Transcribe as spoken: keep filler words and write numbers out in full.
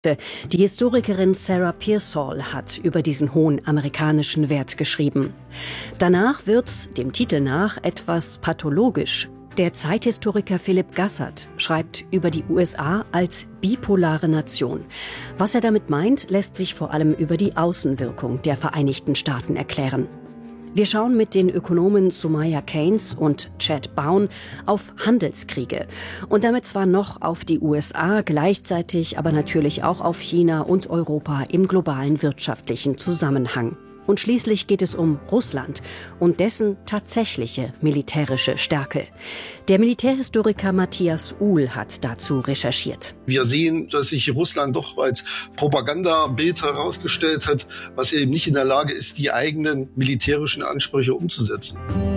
Die Historikerin Sarah Pearsall hat über diesen hohen amerikanischen Wert geschrieben. Danach wird's, dem Titel nach, etwas pathologisch. Der Zeithistoriker Philipp Gassert schreibt über die U S A als bipolare Nation. Was er damit meint, lässt sich vor allem über die Außenwirkung der Vereinigten Staaten erklären. Wir schauen mit den Ökonomen Sumaya Keynes und Chad Bown auf Handelskriege und damit zwar noch auf die U S A, gleichzeitig aber natürlich auch auf China und Europa im globalen wirtschaftlichen Zusammenhang. Und schließlich geht es um Russland und dessen tatsächliche militärische Stärke. Der Militärhistoriker Matthias Uhl hat dazu recherchiert. Wir sehen, dass sich Russland doch als Propagandabild herausgestellt hat, was eben nicht in der Lage ist, die eigenen militärischen Ansprüche umzusetzen.